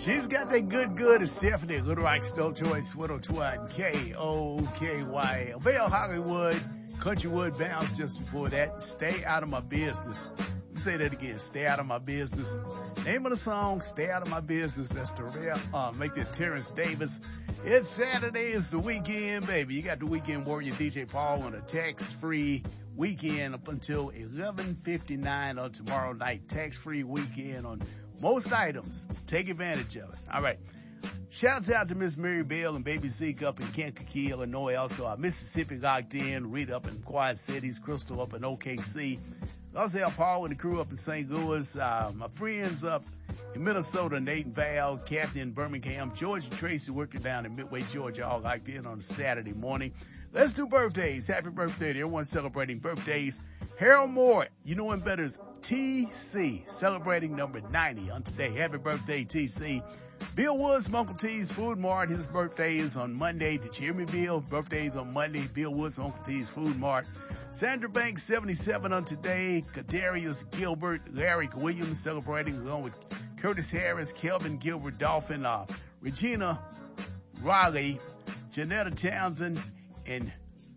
She's got that good. It's Stephanie. Good Rock Snow Choice 102.1 KOKY. Vale Hollywood, Countrywood Bounce just before that. Stay out of my business. Let me say that again. Stay out of my business. Name of the song, Stay Out of My Business. That's the make that Terrence Davis. It's Saturday. It's the weekend, baby. You got the weekend warrior DJ Paul on a tax-free weekend up until 11:59 on tomorrow night. Tax-free weekend on most items. Take advantage of it. All right. Shouts out to Miss Mary Bell and Baby Zeke up in Kankakee, Illinois. Also, Mississippi locked in. Rita up in Quad Cities. Crystal up in OKC. Also have Paul and the crew up in St. Louis. My friends up in Minnesota, Nate and Val, Kathy in Birmingham, George and Tracy working down in Midway, Georgia, all locked in on a Saturday morning. Let's do birthdays. Happy birthday to everyone celebrating birthdays. Harold Moore, you know him better as TC, celebrating number 90 on today. Happy birthday, TC. Bill Woods, Uncle T's Food Mart. His birthday is on Monday. Did you hear me, Bill? Birthday is on Monday. Bill Woods, Uncle T's Food Mart. Sandra Banks, 77 on today. Kadarius Gilbert, Larry Williams celebrating along with Curtis Harris, Kelvin Gilbert Dolphin, Regina Raleigh, Janetta Townsend, and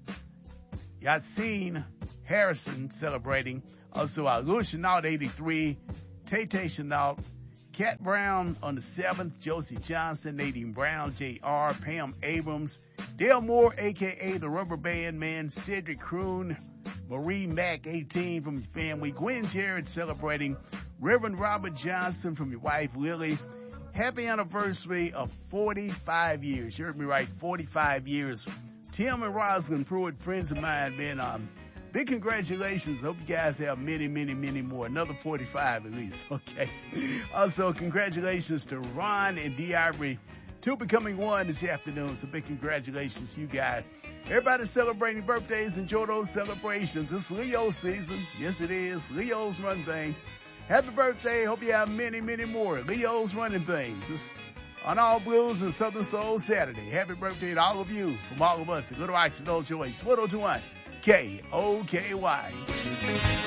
Yassine Harrison celebrating. Also, Louis Chenault, 83, Tay Chenault, Cat Brown on the 7th, Josie Johnson, Nadine Brown, J.R., Pam Abrams, Dale Moore, a.k.a. the Rubber Band Man, Cedric Kroon, Marie Mack, 18 from your family, Gwen Jarrett celebrating, Reverend Robert Johnson from your wife, Lily. Happy anniversary of 45 years. You heard me right, 45 years. Tim and Rosalind Pruitt, friends of mine, man, big congratulations. Hope you guys have many, many, many more. Another 45 at least. Okay. Also, congratulations to Ron and Dee Ivory, two becoming one this afternoon. So big congratulations to you guys. Everybody celebrating birthdays. Enjoy those celebrations. It's Leo season. Yes, it is. Leo's run thing. Happy birthday. Hope you have many, many more. Leo's running things. It's on All Blues and Southern Soul Saturday. Happy birthday to all of you from all of us. The Good Rock Snow Choice 102.1 KOKY.